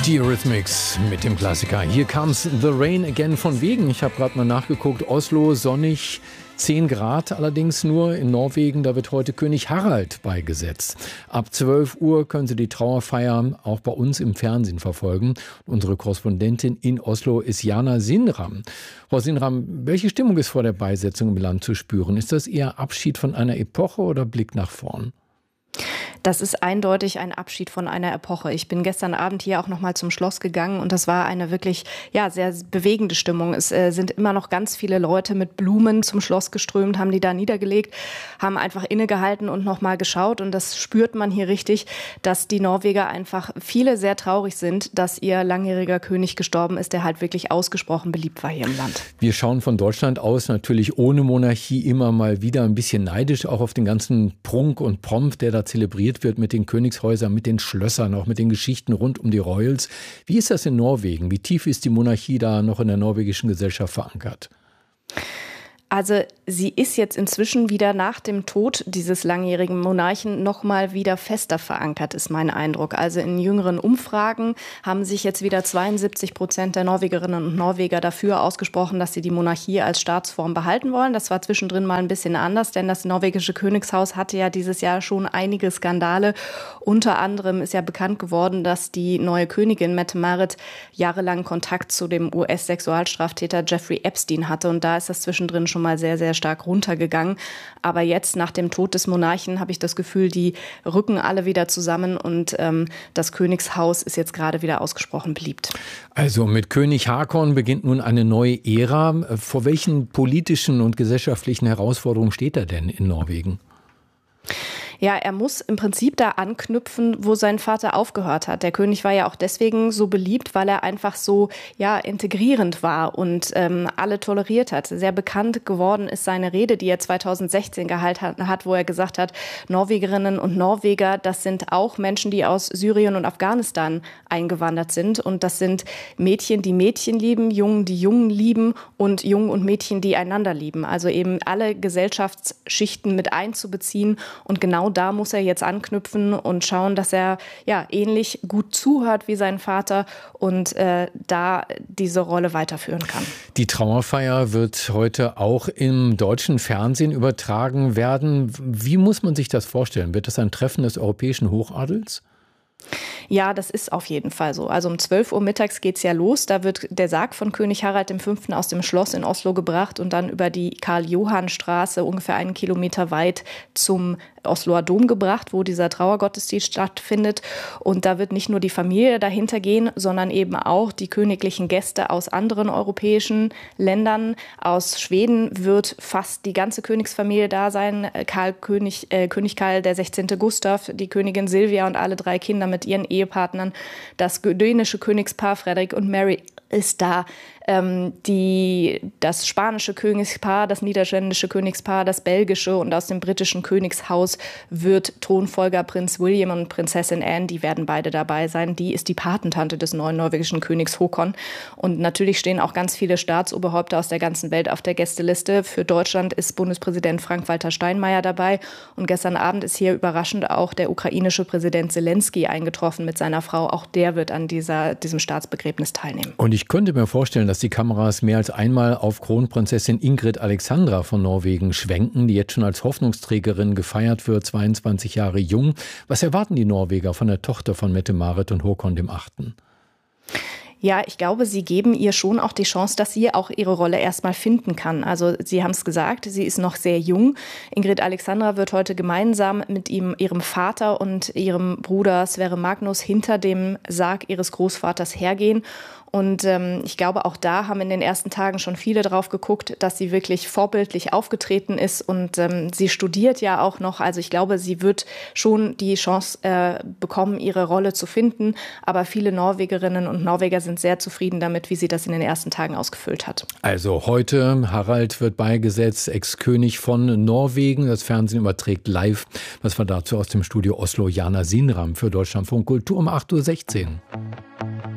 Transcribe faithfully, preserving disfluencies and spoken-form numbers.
Die Eurythmics mit dem Klassiker. Hier comes the rain again von wegen. Ich habe gerade mal nachgeguckt. Oslo sonnig, zehn Grad allerdings nur. In Norwegen, da wird heute König Harald beigesetzt. Ab zwölf Uhr können Sie die Trauerfeier auch bei uns im Fernsehen verfolgen. Unsere Korrespondentin in Oslo ist Jana Sinram. Frau Sinram, welche Stimmung ist vor der Beisetzung im Land zu spüren? Ist das eher Abschied von einer Epoche oder Blick nach vorn? Das ist eindeutig ein Abschied von einer Epoche. Ich bin gestern Abend hier auch noch mal zum Schloss gegangen und das war eine wirklich ja sehr bewegende Stimmung. Es äh, sind immer noch ganz viele Leute mit Blumen zum Schloss geströmt, haben die da niedergelegt, haben einfach innegehalten und noch mal geschaut. Und das spürt man hier richtig, dass die Norweger einfach viele sehr traurig sind, dass ihr langjähriger König gestorben ist, der halt wirklich ausgesprochen beliebt war hier im Land. Wir schauen von Deutschland aus natürlich ohne Monarchie immer mal wieder ein bisschen neidisch auch auf den ganzen Prunk und Pomp, der da zelebriert wird mit den Königshäusern, mit den Schlössern, auch mit den Geschichten rund um die Royals. Wie ist das in Norwegen? Wie tief ist die Monarchie da noch in der norwegischen Gesellschaft verankert? Also sie ist jetzt inzwischen wieder nach dem Tod dieses langjährigen Monarchen noch mal wieder fester verankert, ist mein Eindruck. Also in jüngeren Umfragen haben sich jetzt wieder zweiundsiebzig Prozent der Norwegerinnen und Norweger dafür ausgesprochen, dass sie die Monarchie als Staatsform behalten wollen. Das war zwischendrin mal ein bisschen anders, denn das norwegische Königshaus hatte ja dieses Jahr schon einige Skandale. Unter anderem ist ja bekannt geworden, dass die neue Königin Mette-Marit jahrelang Kontakt zu dem U S-Sexualstraftäter Jeffrey Epstein hatte. Und da ist das zwischendrin schon mal sehr, sehr stark runtergegangen. Aber jetzt, nach dem Tod des Monarchen, habe ich das Gefühl, die rücken alle wieder zusammen und ähm, das Königshaus ist jetzt gerade wieder ausgesprochen beliebt. Also mit König Haakon beginnt nun eine neue Ära. Vor welchen politischen und gesellschaftlichen Herausforderungen steht er denn in Norwegen? Ja, er muss im Prinzip da anknüpfen, wo sein Vater aufgehört hat. Der König war ja auch deswegen so beliebt, weil er einfach so ja integrierend war und ähm, alle toleriert hat. Sehr bekannt geworden ist seine Rede, die er zweitausendsechzehn gehalten hat, wo er gesagt hat, Norwegerinnen und Norweger, das sind auch Menschen, die aus Syrien und Afghanistan eingewandert sind. Und das sind Mädchen, die Mädchen lieben, Jungen, die Jungen lieben und Jungen und Mädchen, die einander lieben. Also eben alle Gesellschaftsschichten mit einzubeziehen. Und genau da muss er jetzt anknüpfen und schauen, dass er ja ähnlich gut zuhört wie sein Vater und äh, da diese Rolle weiterführen kann. Die Trauerfeier wird heute auch im deutschen Fernsehen übertragen werden. Wie muss man sich das vorstellen? Wird das ein Treffen des europäischen Hochadels? Ja, das ist auf jeden Fall so. Also um zwölf Uhr mittags geht's ja los. Da wird der Sarg von König Harald der Fünfte aus dem Schloss in Oslo gebracht und dann über die Karl-Johann-Straße ungefähr einen Kilometer weit zum Osloer Dom gebracht, wo dieser Trauergottesdienst stattfindet. Und da wird nicht nur die Familie dahinter gehen, sondern eben auch die königlichen Gäste aus anderen europäischen Ländern. Aus Schweden wird fast die ganze Königsfamilie da sein. Karl König, äh, König Karl der Sechzehnte Gustav, die Königin Silvia und alle drei Kinder mit ihren Ehepartnern. Das dänische Königspaar Frederik und Mary ist da. Ähm, die, das spanische Königspaar, das niederländische Königspaar, das belgische und aus dem britischen Königshaus wird Thronfolger Prinz William und Prinzessin Anne, die werden beide dabei sein. Die ist die Patentante des neuen norwegischen Königs Håkon. Und natürlich stehen auch ganz viele Staatsoberhäupter aus der ganzen Welt auf der Gästeliste. Für Deutschland ist Bundespräsident Frank-Walter Steinmeier dabei. Und gestern Abend ist hier überraschend auch der ukrainische Präsident Zelensky eingetroffen mit seiner Frau. Auch der wird an dieser, diesem Staatsbegräbnis teilnehmen. Und ich könnte mir vorstellen, dass die Kameras mehr als einmal auf Kronprinzessin Ingrid Alexandra von Norwegen schwenken, die jetzt schon als Hoffnungsträgerin gefeiert wird, zweiundzwanzig Jahre jung. Was erwarten die Norweger von der Tochter von Mette-Marit und Håkon dem Achten? Ja, ich glaube, sie geben ihr schon auch die Chance, dass sie auch ihre Rolle erstmal finden kann. Also Sie haben es gesagt, sie ist noch sehr jung. Ingrid Alexandra wird heute gemeinsam mit ihm, ihrem Vater und ihrem Bruder Sverre Magnus hinter dem Sarg ihres Großvaters hergehen. Und ähm, ich glaube, auch da haben in den ersten Tagen schon viele drauf geguckt, dass sie wirklich vorbildlich aufgetreten ist. Und ähm, sie studiert ja auch noch. Also ich glaube, sie wird schon die Chance äh, bekommen, ihre Rolle zu finden. Aber viele Norwegerinnen und Norweger sind sehr zufrieden damit, wie sie das in den ersten Tagen ausgefüllt hat. Also heute, Harald wird beigesetzt, Ex-König von Norwegen. Das Fernsehen überträgt live. Was war dazu aus dem Studio Oslo? Jana Sinram für Deutschlandfunk Kultur um acht Uhr sechzehn.